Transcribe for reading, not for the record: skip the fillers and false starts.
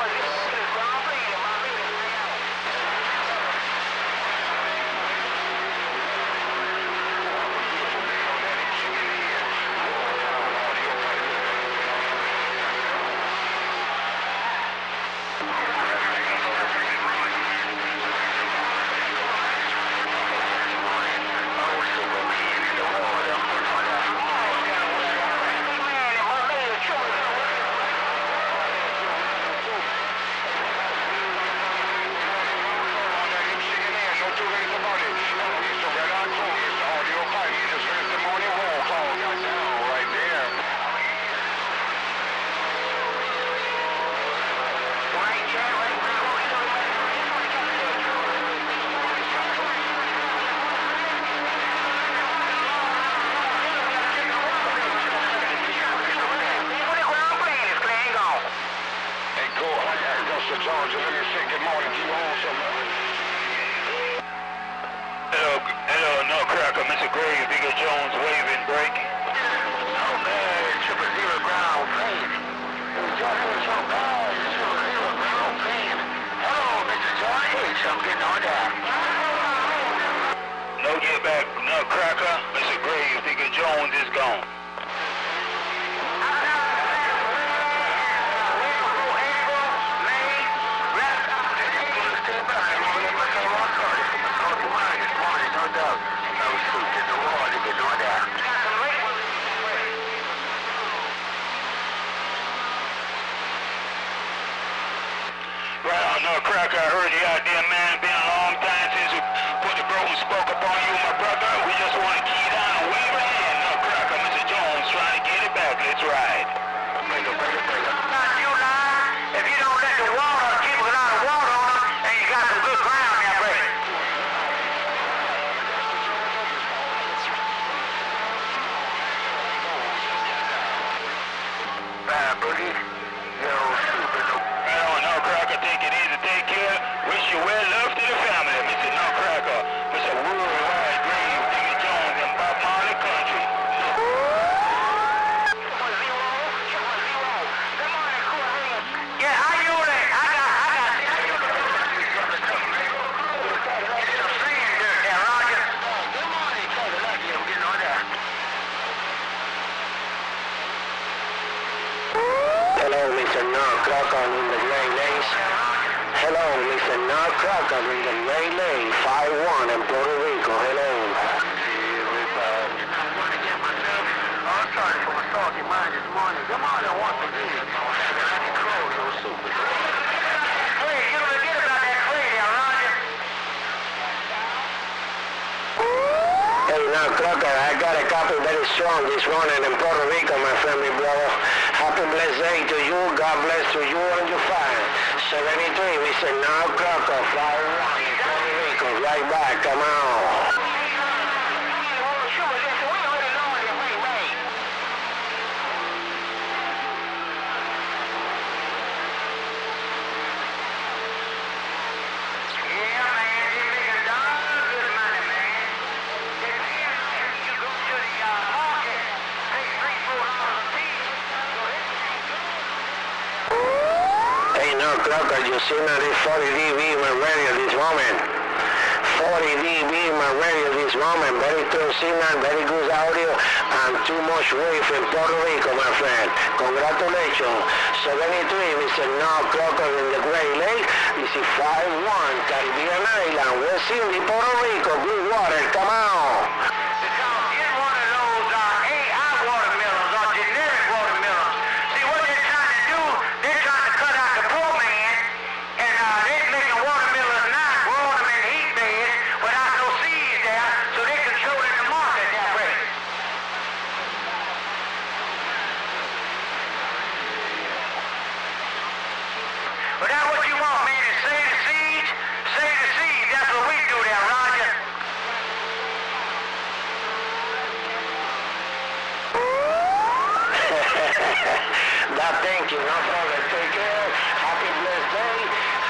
Hello, Nutcracker, Mr. Graves, Bigger Jones, waving, break. Oh man, 000 ground, please. Hello, Mr. Johnny. Hey, something on that. No get back, Nutcracker, Mr. Graves, Bigger Jones is gone. Nutcracker, I heard you out there, man. Been a long time since we put the bro who spoke upon you, my brother. We just want to key down and wave a hand. Nutcracker, Mr. Jones, trying to get it back. Let's ride. You lie. If you don't let the water keep a lot of water on them, and you got some good ground there, brother. Bye, Boogie. Yo, super. Nutcracker, take it easy, take care. Wish you well, love to the family, Mr. Nutcracker, Mr. Worldwide Grave, Bigger Jones, and Bob Marley Country. Yeah, how you doing? I got. Some trees there, Roger. Good morning, Cadillac. I'm getting on that. Hello, Mr. Nutcracker in the Great Lakes. Hello, Mr. Nutcracker in the Great Lakes, 5-1 in Puerto Rico. Hello. I'm sorry for my salty mind this morning. Come on, I want to get it. Super. Hey, you don't forget about that play there, Roger. Hey, Nutcracker, I got a copy very strong this morning in Puerto Rico, my friendly brother. Happy blessed day to you. God bless to you and your family. 73, Mr. Nutcracker, 5-1 in Puerto Rico. Right back, come on. Nutcracker, you see now this 40 dB in my radio this moment. 40 dB in my radio this moment. Very close signal, very good audio, and too much wave in Puerto Rico, my friend. Congratulations. 73, Mr. Nutcracker in the Great Lake. This is 5-1, Caribbean Island, West Indies, Puerto Rico. Good water, come on. But that's what you want, man, is save the seeds. Save the seeds. That's what we do there, Roger. Thank you, no problem. Take care. Happy blessed day.